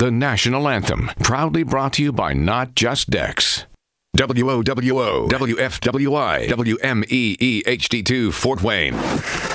the national anthem, proudly brought to you by Not Just Decks. WOWO, WFWI, WMEE HD2 Fort Wayne.